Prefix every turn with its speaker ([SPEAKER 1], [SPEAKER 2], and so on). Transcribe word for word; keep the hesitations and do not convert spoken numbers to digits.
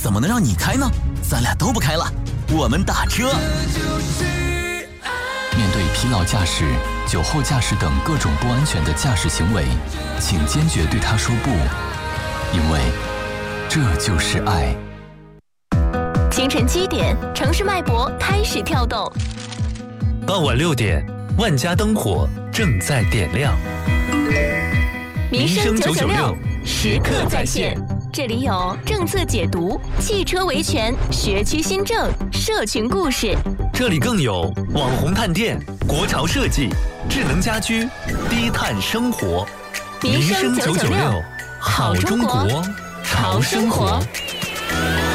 [SPEAKER 1] 怎么能让你开呢？咱俩都不开了，我们打车。
[SPEAKER 2] 面对疲劳驾驶、酒后驾驶等各种不安全的驾驶行为，请坚决对他说不，因为这就是爱。
[SPEAKER 3] 清晨七点，城市脉搏开始跳动。
[SPEAKER 4] 傍晚六点，万家灯火正在点亮。
[SPEAKER 3] 民生九九六，时刻在线。这里有政策解读、汽车维权、学区新政、社群故事。
[SPEAKER 4] 这里更有网红探店、国潮设计、智能家居、低碳生活。
[SPEAKER 3] 民生九九六，
[SPEAKER 4] 好中国，潮生活。